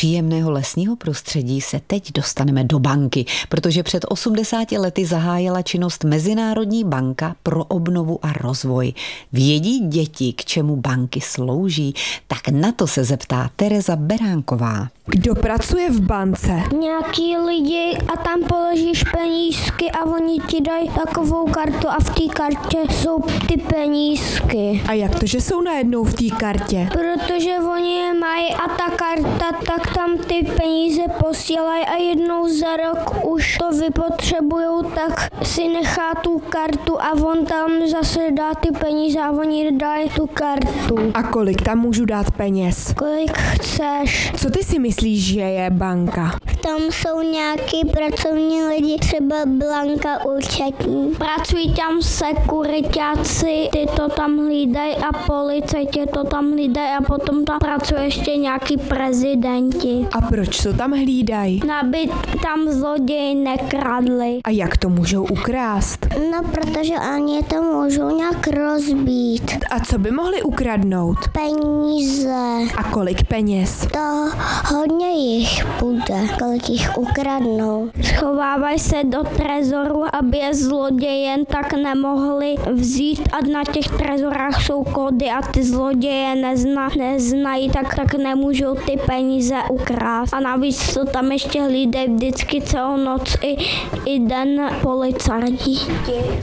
příjemného lesního prostředí se teď dostaneme do banky, protože před 80 lety zahájila činnost Mezinárodní banka pro obnovu a rozvoj. Vědí děti, k čemu banky slouží? Tak na to se zeptá Tereza Beránková. Kdo pracuje v bance? Nějaký lidi a tam položíš penízky a oni ti dají takovou kartu a v té kartě jsou ty penízky. A jak to, že jsou najednou v té kartě? Protože oni je mají a ta karta, tak tam ty peníze posílají a jednou za rok už to vypotřebujou, tak si nechá tu kartu a on tam zase dá ty peníze a oni dají tu kartu. A kolik tam můžu dát peněz? Kolik chceš? Co ty si myslíš, že je banka? Tam jsou nějaký pracovní lidi, třeba Blanka účetní. Pracují tam sekuritáci, ty to tam hlídají a policajti to tam hlídají a potom tam pracují ještě nějaký prezidenti. A proč to tam hlídají? Aby tam zloději nekradli. A jak to můžou ukrást? No, protože oni to můžou nějak rozbít. A co by mohli ukradnout? Peníze. A kolik peněz? To hodně jich bude, kolik jich ukradnou. Schovávají se do trezoru, aby je zloději jen tak nemohli vzít a na těch trezorách jsou kódy a ty zloděje neznají, tak nemůžou ty peníze ukrást. A navíc to tam ještě hlídají vždycky celou noc i den policajti.